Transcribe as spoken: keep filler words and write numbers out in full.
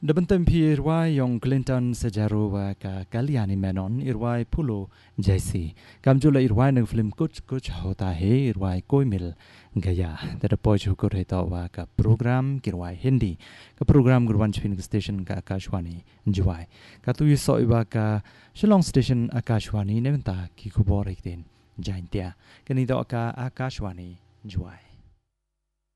Dabantam pi irwai yong Clinton sejaruwa ka Kalyani Menon irwai pulo jaisi. Kamjula irwai ng film kuch kuch hota hai irwai koimil gaya. Tada poj hukur heta wa ka program kirwai Hindi. Ka program gurwan chpin station ka Akashwani juai. Ka tu yiso iwa ka Shillong station Akashwani neventa ki kubor ikdin jaintia. Kanito ka Akashwani juai.